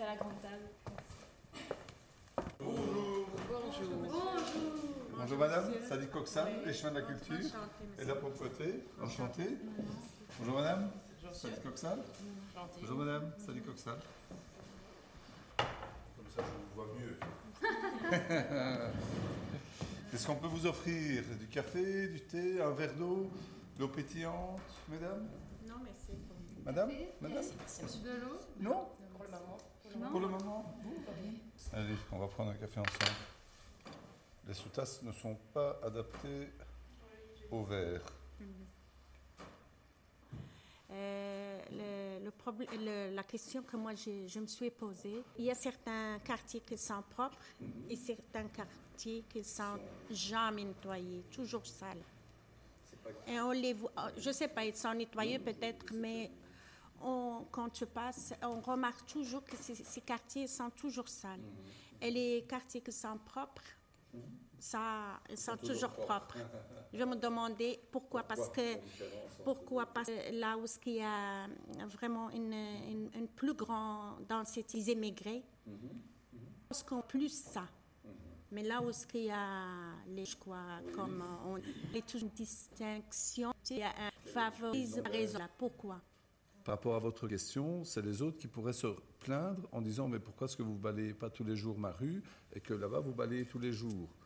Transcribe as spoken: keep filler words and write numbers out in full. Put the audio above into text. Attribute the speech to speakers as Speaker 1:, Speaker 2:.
Speaker 1: la grande table.
Speaker 2: Bonjour.
Speaker 1: Bonjour.
Speaker 2: Bonjour. Bonjour madame, Sadi Coxan, les chemins de la culture et de la propreté. Enchanté. Bonjour madame, Sadi Coxan. Bonjour madame, Sadi Coxan.
Speaker 3: Comme ça, je vous vois mieux.
Speaker 2: Est-ce qu'on peut vous offrir du café, du thé, un verre d'eau, de l'eau pétillante, mesdames?
Speaker 1: Non, mais c'est pour
Speaker 2: Madame? Madame?
Speaker 1: de l'eau.
Speaker 2: Non?
Speaker 1: Pour le moment.
Speaker 2: Pour le moment? Allez, on va prendre un café ensemble. Les sous-tasses ne sont pas adaptées au verre.
Speaker 4: Euh, le, le problème, le, la question que moi je, je me suis posée, il y a certains quartiers qui sont propres et certains quartiers qui sont jamais nettoyés, toujours sales. Et on les voit, je sais pas, ils sont nettoyés peut-être, mais on, quand tu passes, on remarque toujours que ces, ces quartiers sont toujours sales. Et les quartiers qui sont propres, ça, ils sont, sont toujours, toujours propres. propres. Je me demandais pourquoi, pourquoi parce que pourquoi parce que là où il y a vraiment une, une, une plus grande densité immigrée, mm-hmm. mm-hmm. parce qu'on plus ça. Mm-hmm. Mais là où il y a les quoi, oui. comme on est toute une distinction, il y a un favorisme raison. Pourquoi?
Speaker 2: Par rapport à votre question, c'est les autres qui pourraient se plaindre en disant mais pourquoi est-ce que vous ne balayez pas tous les jours ma rue et que là-bas vous balayez tous les jours?